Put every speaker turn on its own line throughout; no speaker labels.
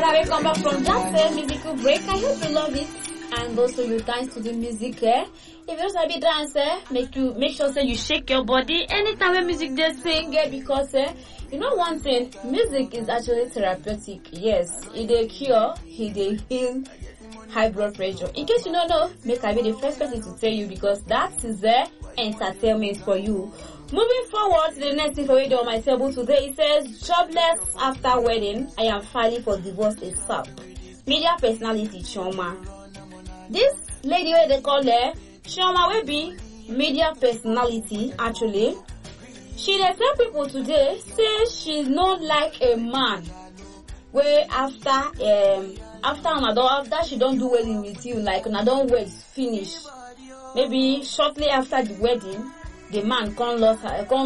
Come back from that musical break. I hope you love it and also you dance to the music. If you just a bit dance, make sure say you shake your body anytime when music just sing because you know one thing, music is actually therapeutic. Yes, it dey cure, it dey heal high blood pressure. In case you don't know, make I be the first person to tell you because that is entertainment for you. Moving forward to the next thing for you on my table today, it says, jobless after wedding, I am filing for divorce ASAP. Media personality Chioma. This lady where they call her, Chioma will be media personality actually. She dey tell people today, say she not like a man where after she don't do wedding with you, like una don't wed finish. Maybe shortly after the wedding, the man can't lose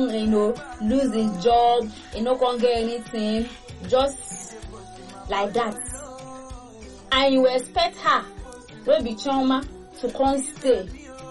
his job, can't get anything, just like that. And you expect her, will be Chioma, to come stay,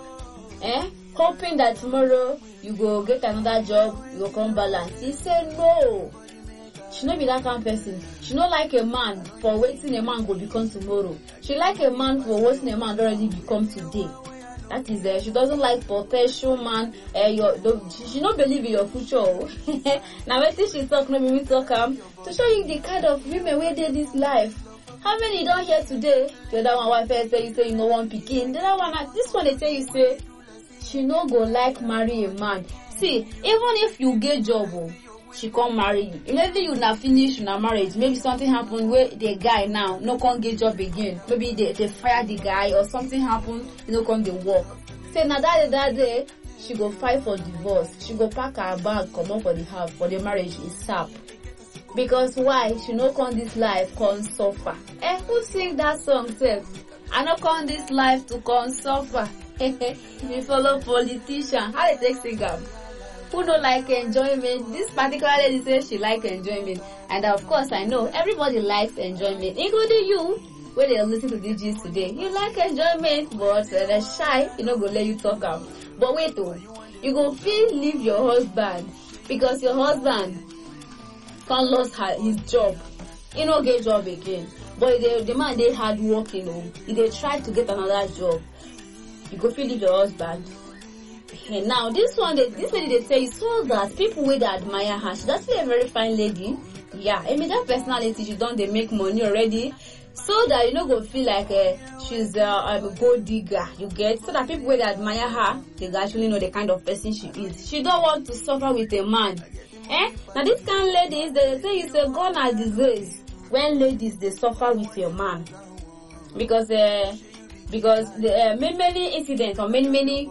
hoping that tomorrow you go get another job, you go come balance. He said no. She not be that kind of person. She not like a man for waiting a man go become tomorrow. She like a man for waiting a man already become today. That is she doesn't like potential man. She don't believe in your future. Now when she talk, no me talk to show you the kind of women where they this life. How many you don't hear today? The other one wife say you say you no want picking. The other one this one they tell you say she no go like marry a man. See, even if you get job, she can't marry you. Maybe you not finish your marriage. Maybe something happened where the guy now no can't get job again. Maybe they fire the guy or something happened, can't get work. Say now that day she go fight for divorce. She go pack her bag, come up for the house for the marriage is sap. Because why? She no come this life come suffer. Who sing that song self? I no come this life to come suffer. We follow politician. How they take sing am? Who don't like enjoyment? This particular lady says she like enjoyment. And of course I know everybody likes enjoyment, including you, when they listen to DJs today. You like enjoyment, but they're shy, go let you talk out. But wait though, you go feel leave your husband because your husband can't lose his job. He no get job again. But the man they hard working, they try to get another job. You go feel leave your husband. And now this lady they say so that people will admire her. She's actually a very fine lady. Yeah, I mean that personality she done they make money already. So that you go feel like she's a gold digger. You get so that people will admire her. They actually know the kind of person she is. She don't want to suffer with a man. Now this kind of ladies they say it's a gone disease when ladies they suffer with your man because the many incidents or many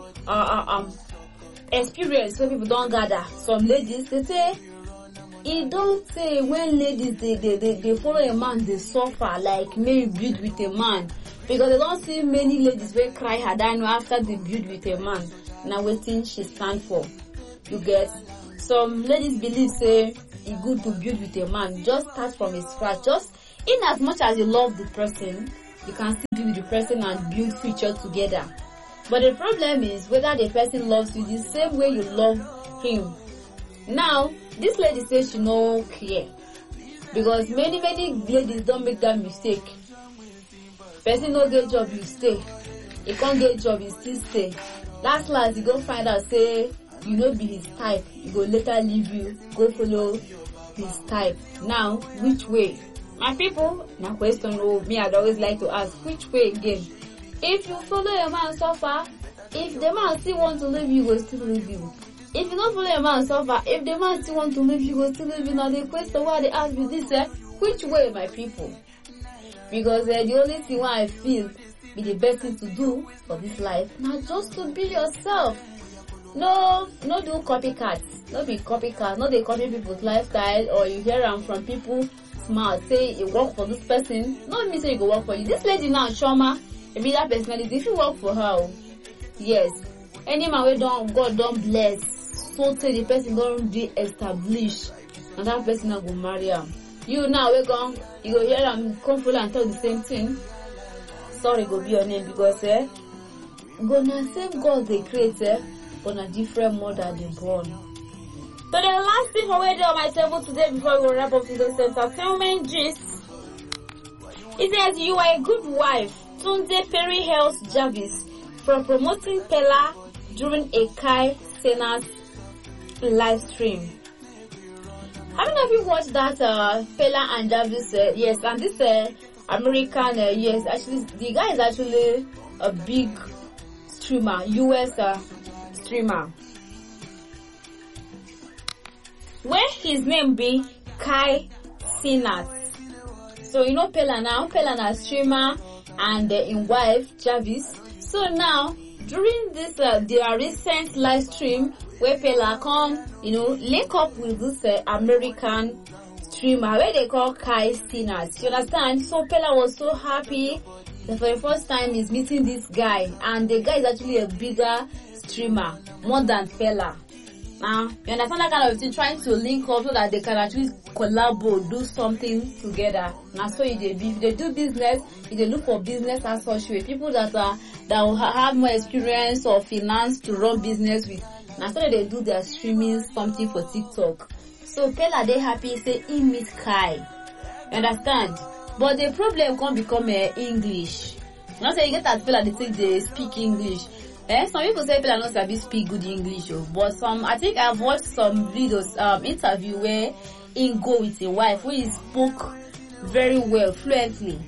experience where people don't gather. Some ladies they say it don't say when ladies they follow a man they suffer like maybe build with a man because they don't see many ladies will cry her down after they build with a man. Now waiting she stand for. You get some ladies believe say it's good to build with a man. Just start from a scratch. Just in as much as you love the person, you can still be with the person and build future together. But the problem is whether the person loves you the same way you love him. Now, this lady says she no care. Because many ladies don't make that mistake. Person no get job, you stay. You can't get job, you still stay. Last you go find out, say, you no be his type. He go later leave you, go follow his type. Now, which way? My people, now question me I'd always like to ask, which way again? If you follow a man suffer, if the man still want to leave you, will still leave you. If you don't follow a man suffer, if the man still want to leave you, will still leave you. Now the question why they ask me this, which way, my people? Because the only thing I feel be the best thing to do for this life, now just to be yourself. No do copycats. No be copycats. No they copy people's lifestyle or you hear them from people smart say you work for this person. No me say you go work for you. This lady now, Chioma, maybe that personality, if you work for her, yes. Any man where God don't bless, so say the person don't de-establish, and that person will go marry him. You now you go hear them come full and talk the same thing. Sorry, go be your name because gonna same God they create on a different mother they born. So the last thing for where on my table today before we wrap up today's entertainment gist It says, you are a good wife. Tunde Perry hails Jarvis for promoting Pella during a Kai Cenat live stream. How many of you watched that Pella and Jarvis? Yes, and this American, yes, actually, the guy is actually a big streamer, US streamer. Where his name be Kai Cenat. So you know Pella now streamer and in wife Jarvis. So now during this their recent live stream where Pella come, link up with this American streamer where they call Kai Cenat. You understand? So Pella was so happy that for the first time he's meeting this guy, and the guy is actually a bigger streamer, more than Pella. Now, you understand that kind of thing, trying to link up so that they can actually collaborate, do something together. Now, so if they do business, if they look for business associate, people that will have more experience or finance to run business with. Now, so they do their streaming something for TikTok. So Pella, they happy say he meet Kai. You understand? But the problem can't become English. Not say you get that Pella, they think they speak English. Some people say Pella not sabi speak good English, but I think I've watched some videos, interview where he go with a wife who he spoke very well, fluently,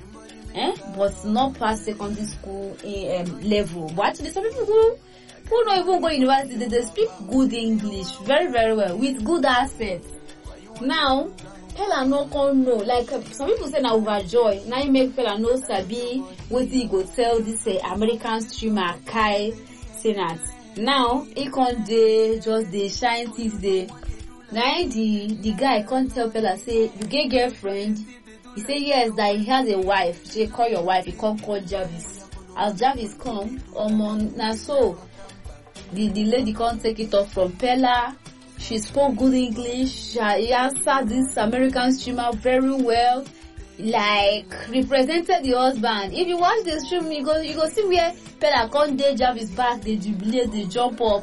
but not past secondary school level. But actually, some people who don't even go university, they speak good English very, very well with good accent. Now, Pella no can know, like some people say na overjoy. Now you make Pella no sabi what he go tell this American streamer Kai Cenat. Now he can't just the shine teeth there. Now the guy can't tell Pella say you get girlfriend. He say yes, that he has a wife. She call your wife. He can't call Jarvis. As Jarvis come, now so the lady can't take it off from Pella. She spoke good English. He answered this American streamer very well. Like represented the husband. If you watch the stream, you go see where Pella can't date Jarvis back, they jubilate, they jump up.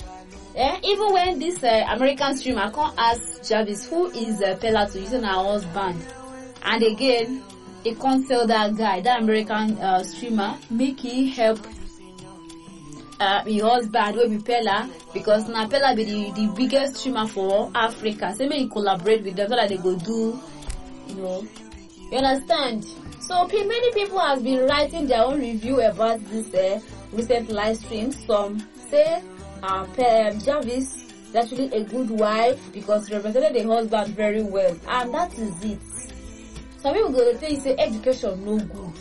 Even when this American streamer can't ask Jarvis who is Pella to using her husband, and again he can't tell that guy, that American streamer, make him help his husband will be Pella, because now Pella be the biggest streamer for Africa. So maybe collaborate with them so that they go do, you understand? So many people have been writing their own review about this recent live stream. Some say Jarvis is actually a good wife because he represented the husband very well, and that is it. Some people go to say education no good.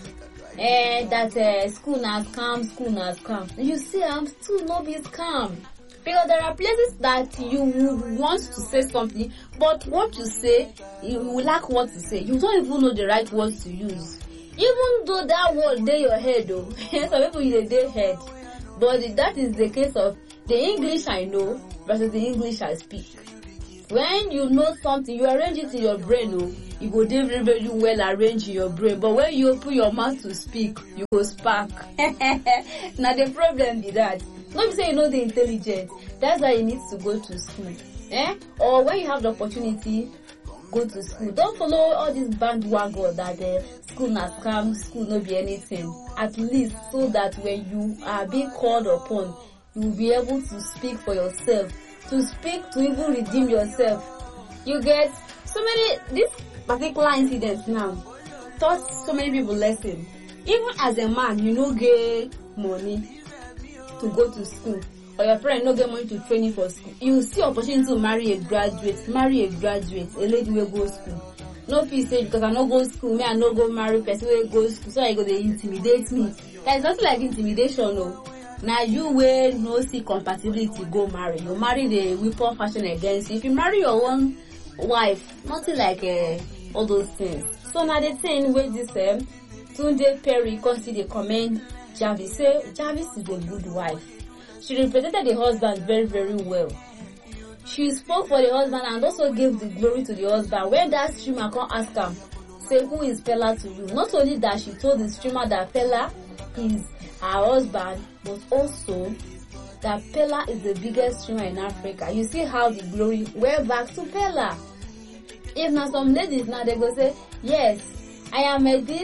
That school na scam. You see, I'm still not be scam. Because there are places that you want to say something, but what you say, you lack what to say. You don't even know the right words to use. Even though that word dey your head, though. Some people use their head. But that is the case of the English I know versus the English I speak. When you know something, you arrange it in your brain, you go very, very well arranged in your brain. But when you open your mouth to speak, you go spark. Now the problem be that. Not say you know the intelligence. That's why you need to go to school. Or when you have the opportunity, go to school. Don't follow all this bandwagon that school na scam, school no be anything. At least so that when you are being called upon, you will be able to speak for yourself. To speak, to even redeem yourself. You get so many, this particular incident now taught so many people lesson. Even as a man, you no get money to go to school, or your friend no get money to train you for school. You see opportunity to marry a graduate, a lady will go school. No fit say because I no go school, me I no go marry person will go school, so I go dey intimidate me. There's nothing like intimidation, no. Now you will no see compatibility, go marry. You marry the weapon fashion against you. If you marry your own wife, nothing like all those things. So now the thing with this Tunde Perry consider comment Jarvis say Jarvis is a good wife. She represented the husband very, very well. She spoke for the husband and also gave the glory to the husband. When that streamer come ask him, say who is Pella to you? Not only that, she told the streamer that Pella is her husband, but also that Pella is the biggest streamer in Africa. You see how the glory went back to Pella. If now some ladies now they go say, yes, I am a this,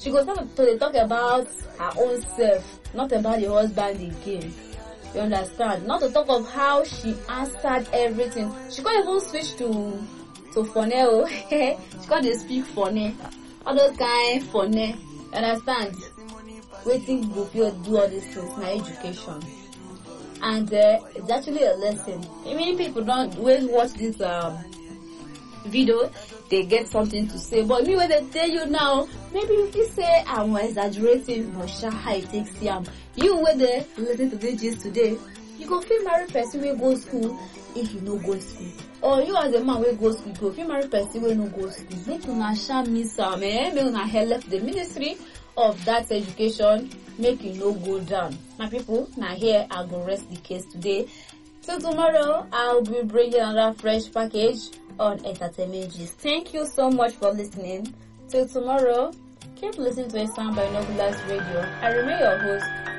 she go start to dey talk about her own self, not about the husband again. You understand? Not to talk of how she answered everything. She can't even switch to phone. She can't dey speak phone. All those kind phone. You understand? Waiting go fit do all these things na education. And it's actually a lesson. Many people don't when watch this video, they get something to say. But me when they tell you now, maybe you feel say I'm exaggerating, but sure how it takes them. You when they listen to this gist today, you go feel marry person wey go school if you no go school. Or you as a man wey go school, go feel marry person wey no go school. Make una sha miss am, make una help the ministry of that education, make it no go down. My people, now here I go rest the case today. Till tomorrow, I'll be bringing another fresh package on entertainment gist. Thank you so much for listening. Till tomorrow, keep listening to a Sound Binoculars Radio. I remain your host,